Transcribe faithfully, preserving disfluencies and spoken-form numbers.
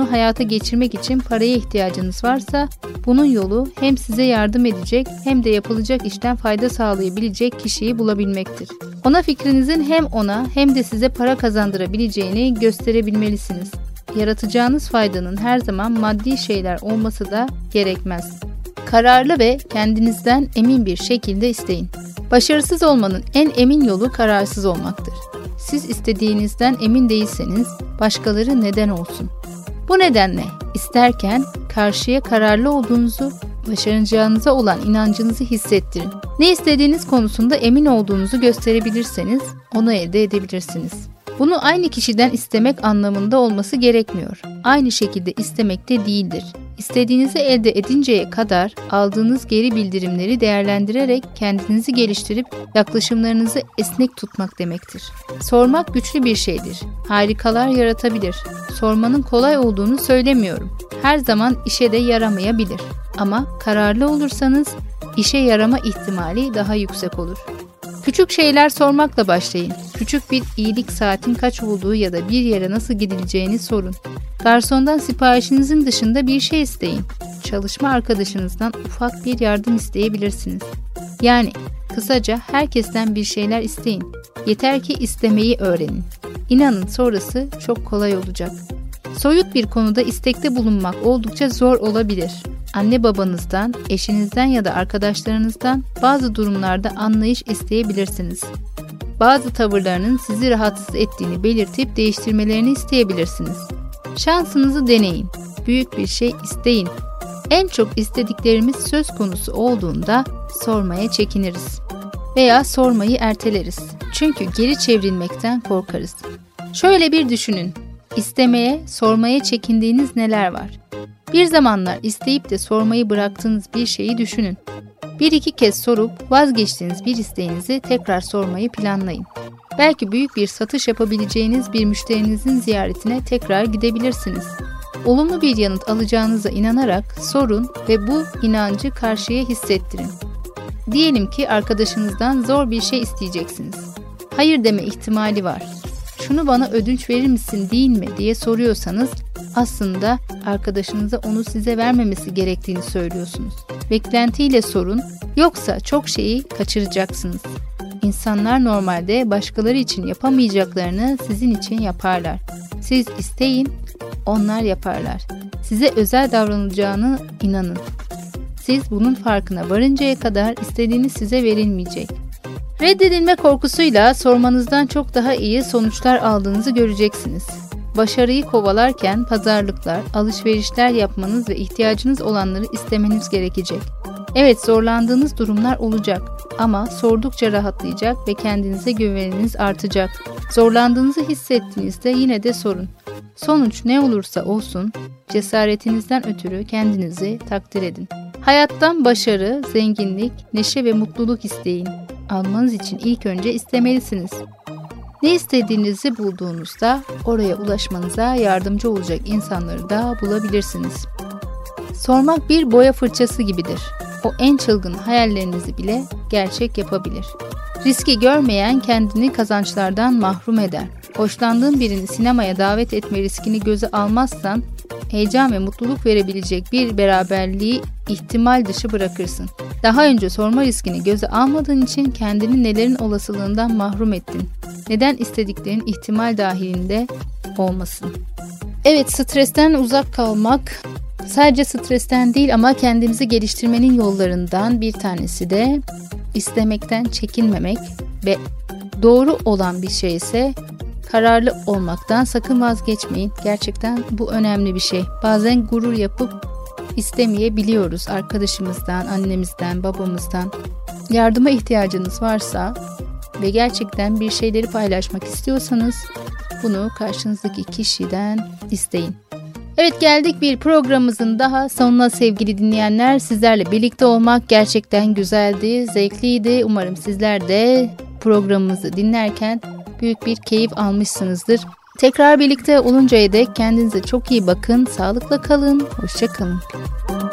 bunu hayata geçirmek için paraya ihtiyacınız varsa bunun yolu hem size yardım edecek hem de yapılacak işten fayda sağlayabilecek kişiyi bulabilmektir. Ona fikrinizin hem ona hem de size para kazandırabileceğini gösterebilmelisiniz. Yaratacağınız faydanın her zaman maddi şeyler olması da gerekmez. Kararlı ve kendinizden emin bir şekilde isteyin. Başarısız olmanın en emin yolu kararsız olmaktır. Siz istediğinizden emin değilseniz başkaları neden olsun? Bu nedenle isterken karşıya kararlı olduğunuzu, başaracağınıza olan inancınızı hissettirin. Ne istediğiniz konusunda emin olduğunuzu gösterebilirseniz onu elde edebilirsiniz. Bunu aynı kişiden istemek anlamında olması gerekmiyor. Aynı şekilde istemek de değildir. İstediğinizi elde edinceye kadar aldığınız geri bildirimleri değerlendirerek kendinizi geliştirip yaklaşımlarınızı esnek tutmak demektir. Sormak güçlü bir şeydir. Harikalar yaratabilir. Sormanın kolay olduğunu söylemiyorum. Her zaman işe de yaramayabilir. Ama kararlı olursanız işe yarama ihtimali daha yüksek olur. Küçük şeyler sormakla başlayın. Küçük bir iyilik saatin kaç olduğu ya da bir yere nasıl gidileceğini sorun. Garsondan siparişinizin dışında bir şey isteyin. Çalışma arkadaşınızdan ufak bir yardım isteyebilirsiniz. Yani kısaca herkesten bir şeyler isteyin. Yeter ki istemeyi öğrenin. İnanın sonrası çok kolay olacak. Soyut bir konuda istekte bulunmak oldukça zor olabilir. Anne babanızdan, eşinizden ya da arkadaşlarınızdan bazı durumlarda anlayış isteyebilirsiniz. Bazı tavırlarının sizi rahatsız ettiğini belirtip değiştirmelerini isteyebilirsiniz. Şansınızı deneyin. Büyük bir şey isteyin. En çok istediklerimiz söz konusu olduğunda sormaya çekiniriz. Veya sormayı erteleriz. Çünkü geri çevrilmekten korkarız. Şöyle bir düşünün. İstemeye, sormaya çekindiğiniz neler var? Bir zamanlar isteyip de sormayı bıraktığınız bir şeyi düşünün. Bir iki kez sorup vazgeçtiğiniz bir isteğinizi tekrar sormayı planlayın. Belki büyük bir satış yapabileceğiniz bir müşterinizin ziyaretine tekrar gidebilirsiniz. Olumlu bir yanıt alacağınıza inanarak sorun ve bu inancı karşıya hissettirin. Diyelim ki arkadaşınızdan zor bir şey isteyeceksiniz. Hayır deme ihtimali var. Şunu bana ödünç verir misin değil mi diye soruyorsanız aslında arkadaşınıza onu size vermemesi gerektiğini söylüyorsunuz. Beklentiyle sorun, yoksa çok şeyi kaçıracaksınız. İnsanlar normalde başkaları için yapamayacaklarını sizin için yaparlar. Siz isteyin, onlar yaparlar. Size özel davranılacağını inanın. Siz bunun farkına varıncaya kadar istediğiniz size verilmeyecek. Reddedilme korkusuyla sormanızdan çok daha iyi sonuçlar aldığınızı göreceksiniz. Başarıyı kovalarken pazarlıklar, alışverişler yapmanız ve ihtiyacınız olanları istemeniz gerekecek. Evet, zorlandığınız durumlar olacak ama sordukça rahatlayacak ve kendinize güveniniz artacak. Zorlandığınızı hissettiğinizde yine de sorun. Sonuç ne olursa olsun cesaretinizden ötürü kendinizi takdir edin. Hayattan başarı, zenginlik, neşe ve mutluluk isteyin. Almanız için ilk önce istemelisiniz. Ne istediğinizi bulduğunuzda oraya ulaşmanıza yardımcı olacak insanları da bulabilirsiniz. Sormak bir boya fırçası gibidir. O en çılgın hayallerinizi bile gerçek yapabilir. Riski görmeyen kendini kazançlardan mahrum eder. Hoşlandığın birini sinemaya davet etme riskini göze almazsan, heyecan ve mutluluk verebilecek bir beraberliği ihtimal dışı bırakırsın. Daha önce sorma riskini göze almadığın için kendini nelerin olasılığından mahrum ettin. Neden istediklerin ihtimal dahilinde olmasın? Evet, stresten uzak kalmak sadece stresten değil ama kendimizi geliştirmenin yollarından bir tanesi de istemekten çekinmemek ve doğru olan bir şey ise kararlı olmaktan sakın vazgeçmeyin. Gerçekten bu önemli bir şey. Bazen gurur yapıp istemeyebiliyoruz arkadaşımızdan, annemizden, babamızdan. Yardıma ihtiyacınız varsa ve gerçekten bir şeyleri paylaşmak istiyorsanız bunu karşınızdaki kişiden isteyin. Evet, geldik bir programımızın daha sonuna sevgili dinleyenler. Sizlerle birlikte olmak gerçekten güzeldi, zevkliydi. Umarım sizler de programımızı dinlerken büyük bir keyif almışsınızdır. Tekrar birlikte oluncaya dek kendinize çok iyi bakın, sağlıkla kalın, hoşça kalın.